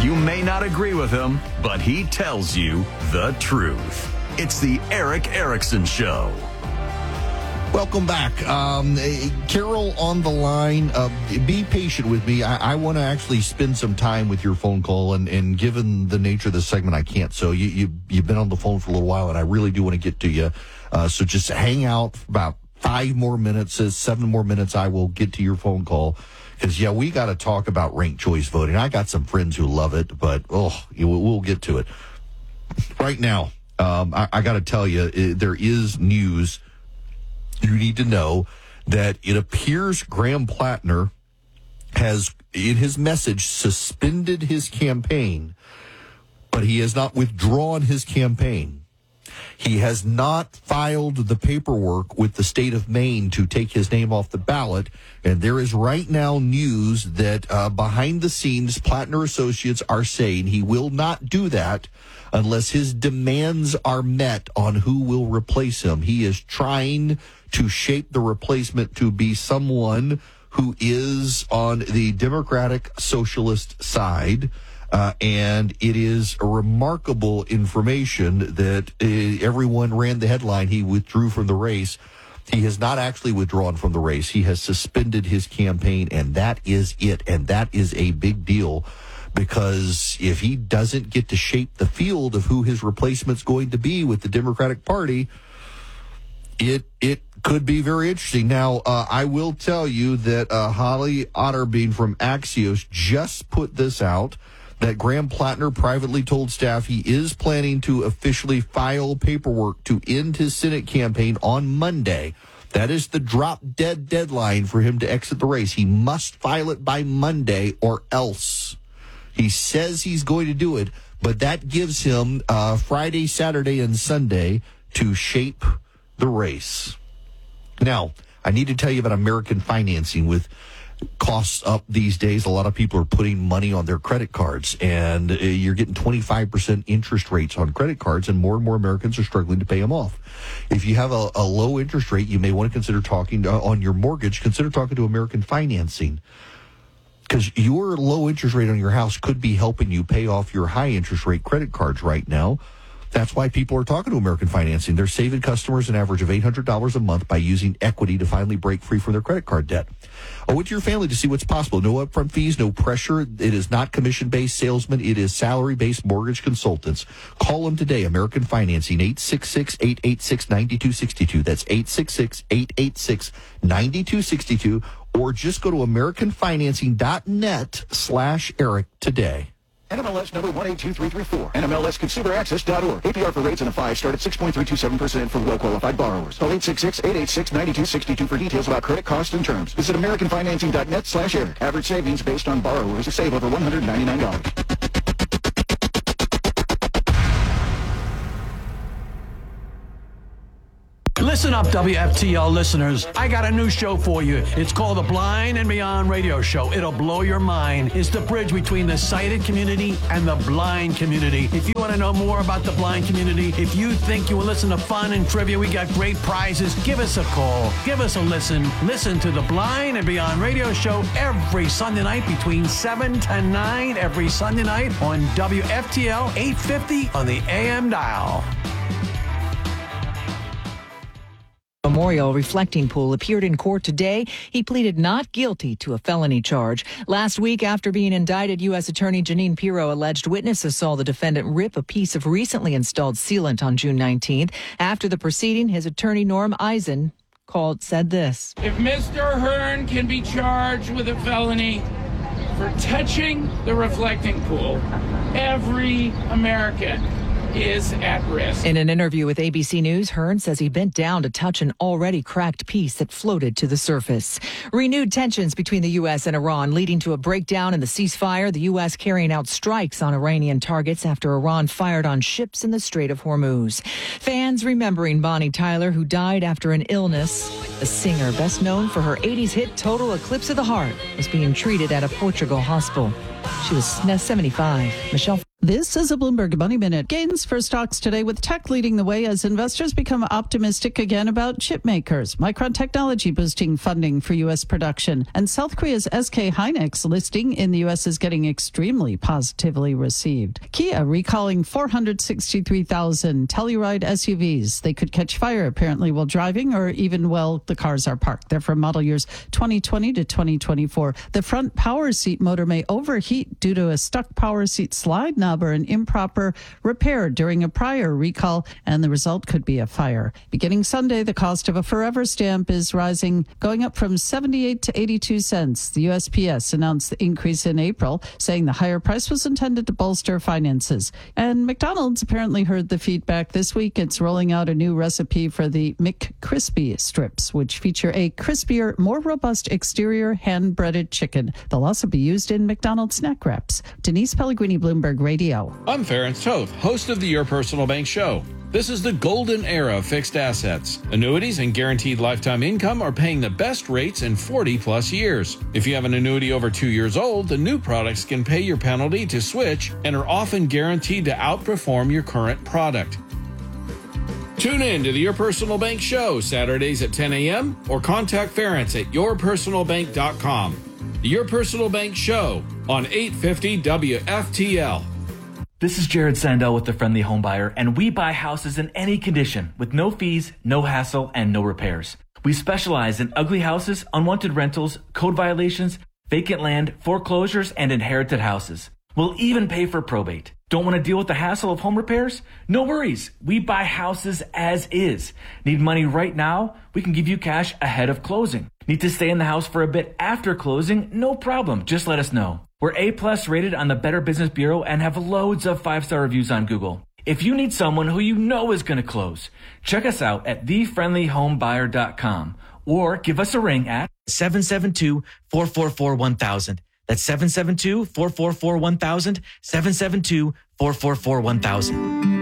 You may not agree with him, but he tells you the truth. It's the Erick Erickson Show. Welcome back. Carol on the line. Be patient with me. I want to actually spend some time with your phone call, and given the nature of the segment, I can't. So you've been on the phone for a little while, and I really do want to get to you. So just hang out for about 5 more minutes, 7 more minutes, I will get to your phone call. Because, we got to talk about ranked choice voting. I got some friends who love it, but, we'll get to it. Right now, I got to tell you, there is news you need to know that it appears Graham Plattner has, in his message, suspended his campaign, but he has not withdrawn his campaign. He has not filed the paperwork with the state of Maine to take his name off the ballot. And there is right now news that behind the scenes, Plattner Associates are saying he will not do that unless his demands are met on who will replace him. He is trying to shape the replacement to be someone who is on the Democratic Socialist side. And it is a remarkable information that everyone ran the headline. He withdrew from the race. He has not actually withdrawn from the race. He has suspended his campaign, and that is it. And that is a big deal, because if he doesn't get to shape the field of who his replacement's going to be with the Democratic Party, it could be very interesting. Now, I will tell you that Holly Otterbein from Axios just put this out, that Graham Plattner privately told staff he is planning to officially file paperwork to end his Senate campaign on Monday. That is the drop-dead deadline for him to exit the race. He must file it by Monday or else. He says he's going to do it, but that gives him Friday, Saturday, and Sunday to shape the race. Now, I need to tell you about American financing. With costs up these days, a lot of people are putting money on their credit cards, and you're getting 25% interest rates on credit cards, and more Americans are struggling to pay them off. If you have a low interest rate, you may want to consider talking on your mortgage, consider talking to American Financing, because your low interest rate on your house could be helping you pay off your high interest rate credit cards right now. That's why people are talking to American Financing. They're saving customers an average of $800 a month by using equity to finally break free from their credit card debt. Owe it to your family to see what's possible. No upfront fees, no pressure. It is not commission-based salesmen. It is salary-based mortgage consultants. Call them today, American Financing, 866-886-9262. That's 866-886-9262. Or just go to AmericanFinancing.net/Eric today. NMLS number 182334. NMLSConsumerAccess.org. APR for rates on a 5 start at 6.327% for well-qualified borrowers. Call 866-886-9262 for details about credit costs and terms. Visit AmericanFinancing.net/Eric. Average savings based on borrowers to save over $199. Listen up, WFTL listeners. I got a new show for you. It's called The Blind and Beyond Radio Show. It'll blow your mind. It's the bridge between the sighted community and the blind community. If you want to know more about the blind community, if you think you will listen to fun and trivia, we got great prizes, give us a call. Give us a listen. Listen to The Blind and Beyond Radio Show every Sunday night between 7 to 9 every Sunday night on WFTL 850 on the AM dial. Memorial Reflecting Pool appeared in court today. He pleaded not guilty to a felony charge. Last week, after being indicted, U.S. Attorney Jeanine Pirro alleged witnesses saw the defendant rip a piece of recently installed sealant on June 19th. After the proceeding, his attorney, Norm Eisen, said this. If Mr. Hearn can be charged with a felony for touching the reflecting pool, every American is at risk. In an interview with ABC News, Hearn says he bent down to touch an already cracked piece that floated to the surface. Renewed tensions between the U.S. and Iran leading to a breakdown in the ceasefire. The U.S. carrying out strikes on Iranian targets after Iran fired on ships in the Strait of Hormuz. Fans remembering Bonnie Tyler, who died after an illness. The singer, best known for her 80s hit Total Eclipse of the Heart, was being treated at a Portugal hospital. She was 75. Michelle This is a Bloomberg Money Minute. Gains for stocks today with tech leading the way as investors become optimistic again about chip makers. Micron Technology boosting funding for U.S. production. And South Korea's SK Hynix listing in the U.S. is getting extremely positively received. Kia recalling 463,000 Telluride SUVs. They could catch fire apparently while driving or even while the cars are parked. They're from model years 2020 to 2024. The front power seat motor may overheat due to a stuck power seat slide knob or an improper repair during a prior recall, and the result could be a fire. Beginning Sunday, the cost of a Forever stamp is rising, going up from 78 to 82 cents. The USPS announced the increase in April, saying the higher price was intended to bolster finances. And McDonald's apparently heard the feedback this week. It's rolling out a new recipe for the McCrispy strips, which feature a crispier, more robust exterior hand-breaded chicken. They'll also be used in McDonald's snack wraps. Denise Pellegrini, Bloomberg Radio. I'm Ferenc Toth, host of the Your Personal Bank Show. This is the golden era of fixed assets. Annuities and guaranteed lifetime income are paying the best rates in 40-plus years. If you have an annuity over 2 years old, the new products can pay your penalty to switch and are often guaranteed to outperform your current product. Tune in to the Your Personal Bank Show Saturdays at 10 a.m. or contact Ferenc at yourpersonalbank.com. The Your Personal Bank Show on 850 WFTL. This is Jared Sandell with The Friendly Home Buyer, and we buy houses in any condition with no fees, no hassle, and no repairs. We specialize in ugly houses, unwanted rentals, code violations, vacant land, foreclosures, and inherited houses. We'll even pay for probate. Don't want to deal with the hassle of home repairs? No worries. We buy houses as is. Need money right now? We can give you cash ahead of closing. Need to stay in the house for a bit after closing? No problem. Just let us know. We're A+ rated on the Better Business Bureau and have loads of 5-star reviews on Google. If you need someone who you know is going to close, check us out at thefriendlyhomebuyer.com or give us a ring at 772-444-1000. That's 772-444-1000, 772-444-1000.